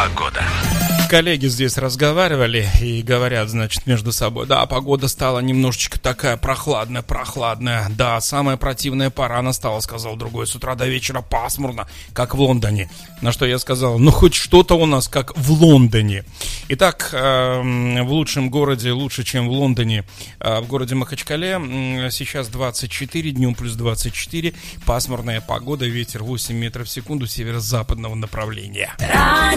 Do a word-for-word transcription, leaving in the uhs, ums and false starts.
Погода. Коллеги здесь разговаривали и говорят, значит, между собой: да, погода стала немножечко такая прохладная, прохладная. Да, самая противная пора настала, сказал другой. С утра до вечера пасмурно, как в Лондоне. На что я сказал: ну, хоть что-то у нас, как в Лондоне. Итак, э, в лучшем городе, лучше, чем в Лондоне, э, в городе Махачкале, э, сейчас двадцать четыре, днем плюс двадцать четыре, пасмурная погода, ветер восемь метров в секунду северо-западного направления.